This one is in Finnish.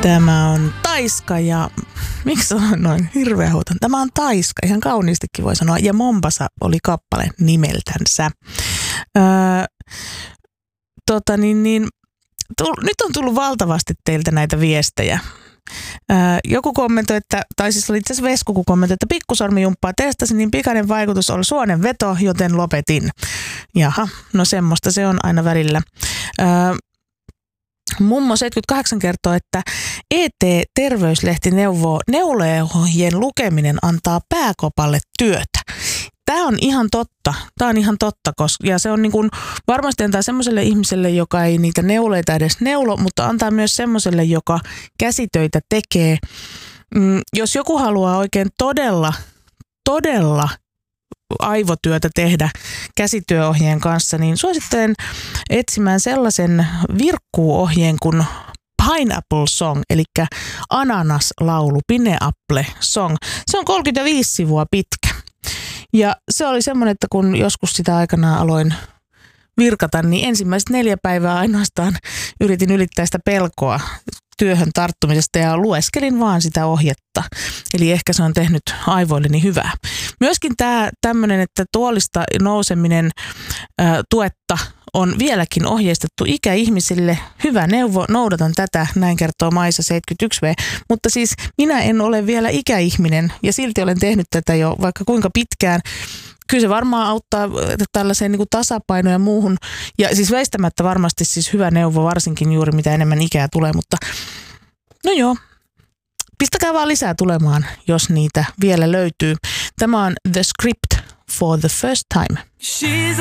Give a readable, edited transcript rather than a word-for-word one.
Tämä on Taiska ja miksi on noin hirveä huuton? Tämä on Taiska, ihan kauniistikin voi sanoa. Ja Mombasa oli kappale nimeltänsä. Nyt on tullut valtavasti teiltä näitä viestejä. Joku kommentoi, tai siis oli itse asiassa Vesku, kun kommentoi, että pikkusormijumppaa testasin, niin pikainen vaikutus oli suonen veto, joten lopetin. Jaha, no semmoista se on aina välillä. Mummo 78 kertoo, että ET-terveyslehti neuvoo, neuleohjeen lukeminen antaa pääkopalle työtä. Tämä on ihan totta. Ja se on niin kuin, varmasti antaa semmoiselle ihmiselle, joka ei niitä neuleita edes neulo, mutta antaa myös semmoiselle, joka käsitöitä tekee. Jos joku haluaa oikein todella aivotyötä tehdä käsityöohjeen kanssa, niin suosittelen etsimään sellaisen virkkuuohjeen kuin Pineapple Song, eli ananaslaulu, Pineapple Song. Se on 35 sivua pitkä. Ja se oli semmoinen, että kun joskus sitä aikanaan aloin virkata, niin ensimmäiset 4 päivää ainoastaan yritin ylittää sitä pelkoa työhön tarttumisesta ja lueskelin vaan sitä ohjetta. Eli ehkä se on tehnyt aivoilleni hyvää. Myöskin tämä tämmöinen, että tuolista nouseminen tuetta on vieläkin ohjeistettu ikäihmisille. Hyvä neuvo, noudatan tätä, näin kertoo Maisa 71V. Mutta siis minä en ole vielä ikäihminen ja silti olen tehnyt tätä jo vaikka kuinka pitkään. Kyllä se varmaan auttaa tällaiseen niin kuin tasapainoon ja muuhun. Ja siis väistämättä varmasti siis hyvä neuvo, varsinkin juuri mitä enemmän ikää tulee. Mutta no joo, pistäkää vaan lisää tulemaan, jos niitä vielä löytyy. Tämä on The Script for the First Time.